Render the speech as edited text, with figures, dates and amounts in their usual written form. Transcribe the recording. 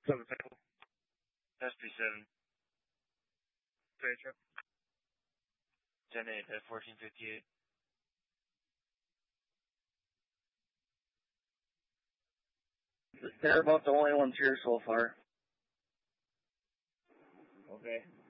SP7. Trade trip. 10-8 at 1458. They're about the only ones here so far. Okay.